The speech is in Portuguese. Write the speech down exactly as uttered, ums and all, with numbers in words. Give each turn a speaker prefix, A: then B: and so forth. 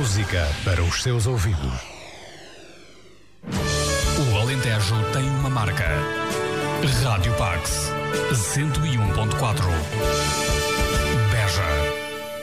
A: Música para os seus ouvidos.
B: O Alentejo tem uma marca. Rádio Pax cento e um ponto quatro.